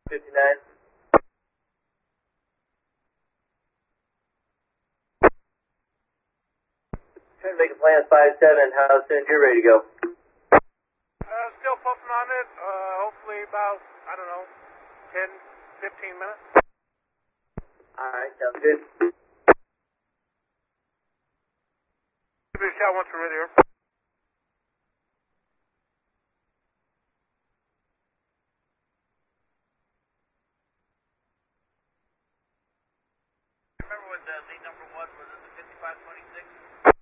59. Trying to make a plan 5-7. How soon you're ready to go? Still puffing on it. Hopefully about, I don't know, 10, 15 minutes. Alright, sounds good. Give me a shout once we're ready here. Remember what lead number was? Was it the 5526?